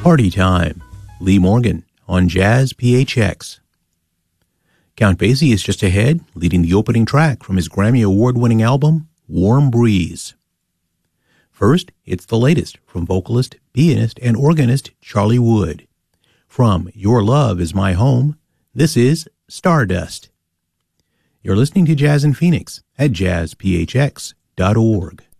Party Time, Lee Morgan on Jazz PHX. Count Basie is just ahead, leading the opening track from his Grammy Award-winning album, Warm Breeze. First, it's the latest from vocalist, pianist, and organist Charlie Wood. From Your Love Is My Home, this is Stardust. You're listening to Jazz in Phoenix at jazzphx.org.